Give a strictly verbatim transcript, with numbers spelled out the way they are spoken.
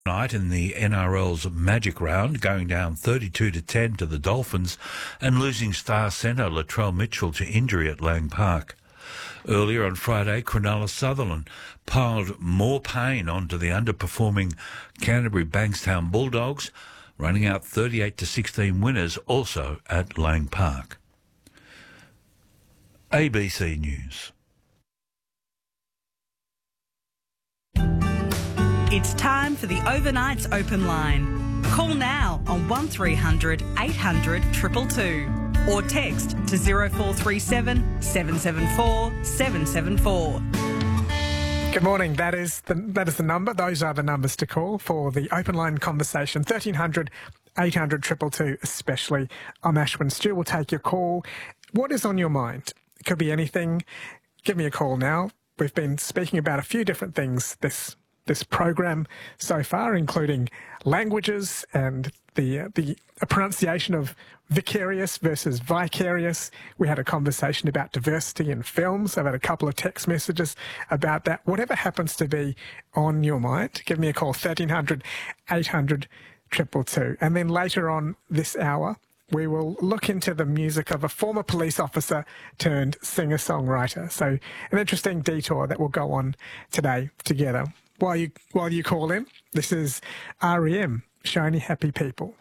Night in the N R L's Magic Round, going down thirty-two to ten to the Dolphins and losing star centre Latrell Mitchell to injury at Lang Park. Earlier on Friday, Cronulla Sutherland piled more pain onto the underperforming Canterbury Bankstown Bulldogs, running out thirty-eight to sixteen winners also at Lang Park. A B C News. It's time for the Overnights Open Line. Call now on one three hundred eight hundred two two two or text to zero four three seven seven seven four seven seven four. Good morning. That is the that is the number. Those are the numbers to call for the open line conversation. thirteen hundred eight hundred two two two especially. I'm Ashwin. Stu will take your call. What is on your mind? It could be anything. Give me a call now. We've been speaking about a few different things this this program so far, including languages and the uh, the pronunciation of vicarious versus vicarious. We had a conversation about diversity in films. I've had a couple of text messages about that. Whatever happens to be on your mind, give me a call, thirteen hundred eight hundred two two two. And then later on this hour, we will look into the music of a former police officer turned singer-songwriter. So an interesting detour that will go on today together. While you while you call in, this is R E M, Shiny Happy People.